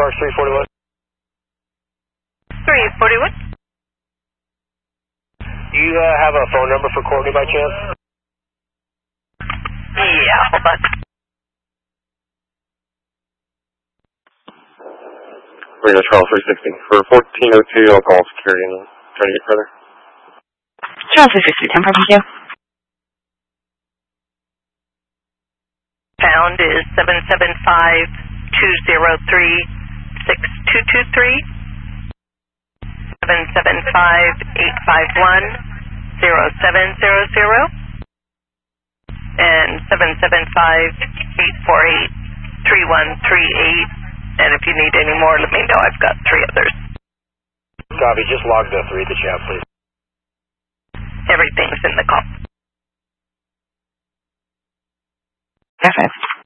Park 341. 341. Do you have a phone number for Courtney by chance? Yeah, hold on. Reno Charles 360. For 1402, I'll call security and try to get further. Charles 360, 10 from you. Pound is 775-203-6223. 775-851-0700 and 775-848-3138. And if you need any more, let me know. I've got 3 others. Copy. Just log the 3 at the chat, please. Everything's in the call. Perfect.